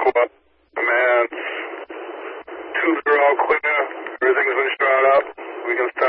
Aqua. Command. Tubes are all clear. Everything's been shot up. We can start.